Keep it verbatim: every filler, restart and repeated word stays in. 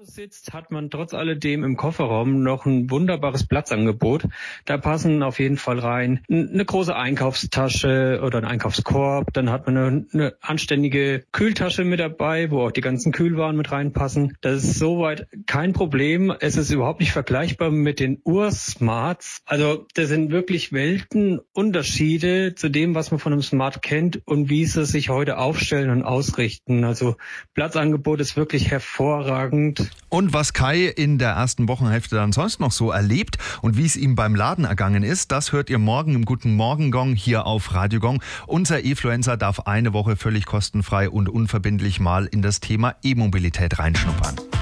sitzt, hat man trotz alledem im Kofferraum noch ein wunderbares Platzangebot. Da passen auf jeden Fall rein eine große Einkaufstasche oder ein Einkaufskorb. Dann hat man eine, eine anständige Kühltasche mit dabei, wo auch die ganzen Kühlwaren mit reinpassen. Das ist soweit kein Problem. Es ist überhaupt nicht vergleichbar mit den Ursmarts. Also das sind wirklich Weltenunterschiede zu dem, was man von einem Smart kennt und wie sie sich heute aufstellen und ausrichten. Also Platzangebot ist wirklich hervorragend. Und was Kai in der ersten Wochenhälfte dann sonst noch so erlebt und wie es ihm beim Laden ergangen ist, das hört ihr morgen im Guten Morgen Gong hier auf Radio Gong. Unser E-Fluencer darf eine Woche völlig kostenfrei und unverbindlich mal in das Thema E-Mobilität reinschnuppern.